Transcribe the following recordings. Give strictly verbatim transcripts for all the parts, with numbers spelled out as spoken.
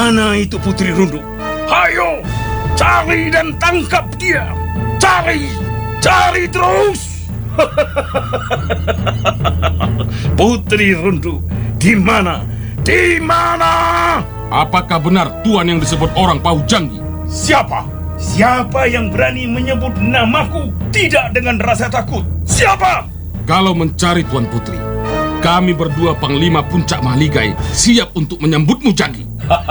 Mana itu Putri Runduk? Hayo, cari dan tangkap dia. Cari, cari terus. Putri Runduk, di mana? Di mana? Apakah benar Tuan yang disebut orang Pahu Janggi? Siapa? Siapa yang berani menyebut namaku tidak dengan rasa takut? Siapa? Kalau mencari Tuan Putri, kami berdua Panglima Puncak Mahligai siap untuk menyambutmu, Janggi.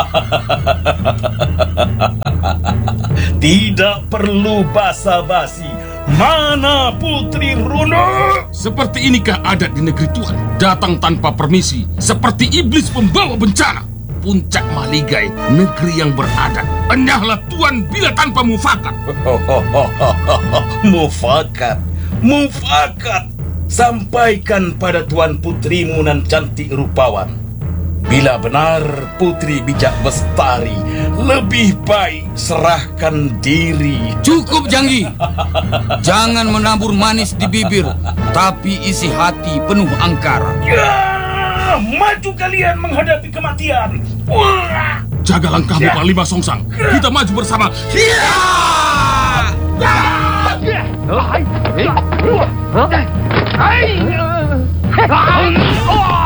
Tidak perlu basa-basi. Mana Putri Runduk? Seperti inikah adat di negeri Tuan? Datang tanpa permisi, seperti iblis pembawa bencana. Puncak Mahligai, negeri yang beradat. Enyahlah Tuan bila tanpa mufakat. Mufakat, mufakat. Sampaikan pada Tuan Putrimu nan cantik rupawan. Bila benar Putri Bijak Bestari, lebih baik serahkan diri. Cukup, Janggi. Jangan menabur manis di bibir, tapi isi hati penuh angkara. Ya, maju kalian menghadapi kematian. Wah. Jaga langkahmu, Panglima Songsang. Kita maju bersama. Ya. Ya.